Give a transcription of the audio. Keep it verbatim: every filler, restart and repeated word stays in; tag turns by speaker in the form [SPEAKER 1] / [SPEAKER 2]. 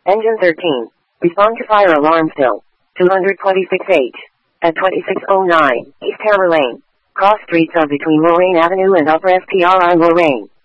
[SPEAKER 1] Engine thirteen. Respond to fire alarm still. two twenty-six H. At twenty-six oh nine East Hammer Lane. Cross streets are between Lorraine Avenue and Upper S T R I Lorraine.